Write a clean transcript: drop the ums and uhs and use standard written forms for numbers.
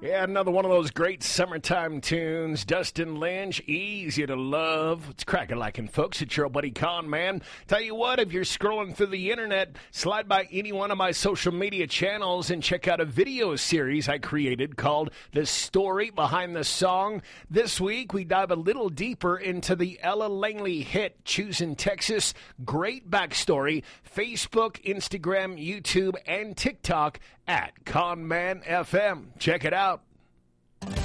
Yeah, another one of those great summertime tunes. Dustin Lynch, Easy to Love. It's crack-a-lackin', folks. It's your buddy Con Man. Tell you what, if you're scrolling through the internet, slide by any one of my social media channels and check out a video series I created called The Story Behind the Song. This week, we dive a little deeper into the Ella Langley hit, Choosing Texas. Great backstory. Facebook, Instagram, YouTube, and TikTok at ConManFM. Check it out.